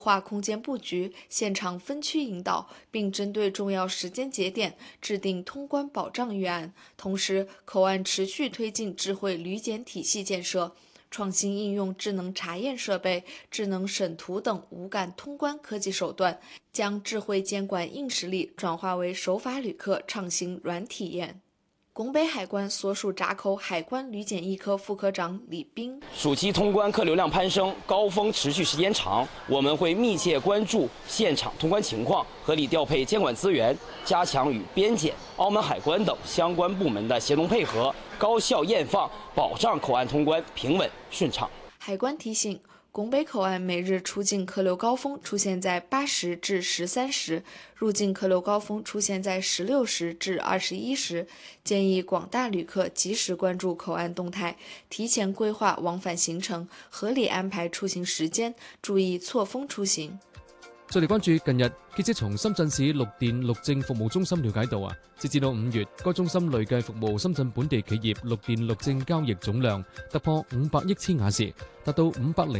化空间布局、现场分区引导，并针对重要时间节点制定通关保障预案。同时，口岸持续推进智慧旅检体系建设，创新应用智能查验设备、智能审图等无感通关科技手段，将智慧监管硬实力转化为守法旅客畅行软体验。拱北海关所属闸口海关旅检一科副科长李斌： 暑期通关客流量攀升，高峰持续时间长，我们会密切关注现场通关情况，合理调配监管资源，加强与边检、澳门海关等相关部门的协同配合，高效验放，保障口岸通关平稳顺畅。 海关提醒，拱北口岸每日出境客流高峰出现在8时至13时，入境客流高峰出现在16时至21时，建议广大旅客及时关注口岸动态，提前规划往返行程，合理安排出行时间，注意錯峰出行。 再嚟關注近日，記者從深圳市綠電綠證服務中心了解到截至到5月，該中心累計服務深圳本地企業綠電綠證交易總量突破500億千瓦時，達到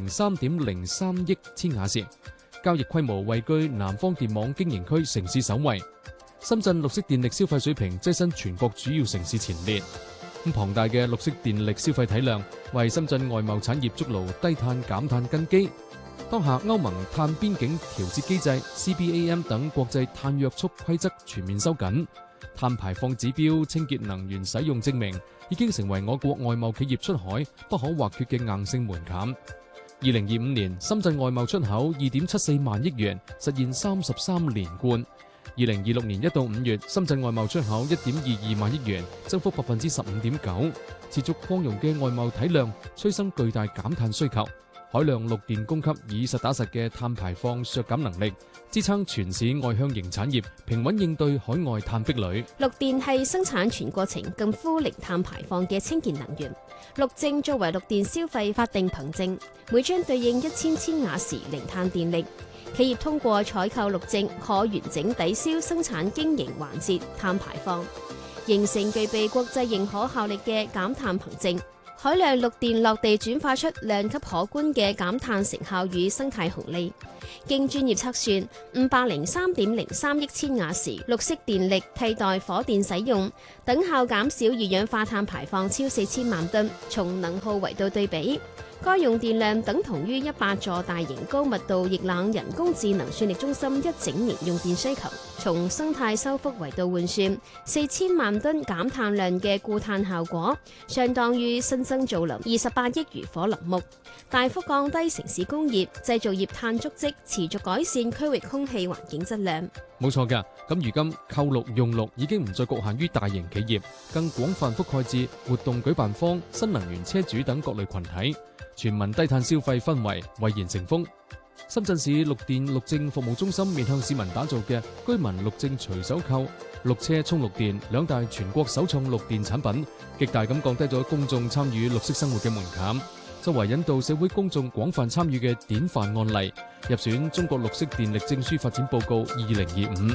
503.03億千瓦時，交易規模位居南方電網經營區城市首位。深圳綠色電力消費水平躋身全國主要城市前列。龐大嘅綠色電力消費體量，為深圳外貿產業築牢低碳減碳根基。當下歐盟碳邊境調節機制 CBAM 等國際碳約束規則全面收緊，碳排放指標、清潔能源使用證明已經成為我國外貿企業出海不可或缺嘅硬性門檻。2025年，深圳外貿出口2.74萬億元，實現33連冠。2026年1到5月，深圳外貿出口1.22萬億元，增幅15.9%。持續擴容嘅外貿體量，催生巨大減碳需求。海量綠電供給以實打實嘅碳排放削減能力，支撐全市外向型產業平穩應對海外碳壁壘。 綠電係生產全過程近乎零碳排放嘅清潔能源。綠證作為綠電消費法定憑證，每張對應1000千瓦時零碳電力。企業通過採購綠證，可完整抵消生產經營環節碳排放，形成具備國際認可效力嘅減碳憑證。海量綠電落地轉化出量級可觀嘅減碳成效與生態紅利。經專業測算，503.03億千瓦時綠色電力替代火電使用，等效減少二氧化碳排放超4000萬噸。從能耗維度對比，該用電量等同於100座大型高密度液冷人工智能算力中心一整年用電需求。從生態修復維度換算，4000萬噸減碳量嘅固碳效果，相當於新增造林28億餘伙林木，大幅降低城市工業、製造業碳足跡，持續改善區域空氣環境質量。 冇錯㗎，咁如今購綠用綠已經唔再局限於大型企業，更廣泛覆蓋至活動舉辦方、新能源車主等各類群體，全民低碳消費氛圍蔚然成風。深圳市綠電綠證服務中心面向市民打造嘅居民綠證隨手購、綠車充綠電兩大全國首創綠電產品，極大咁降低咗公眾參與綠色生活嘅門檻，作為引導社會公眾廣泛參與嘅典範案例，入選中國綠色電力證書發展報告2025。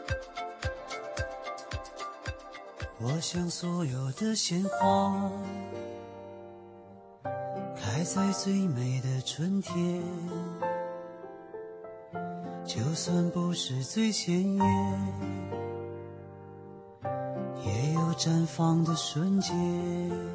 我想所有的鮮花開在最美的春天，就算不是最鮮豔，也有綻放的瞬間。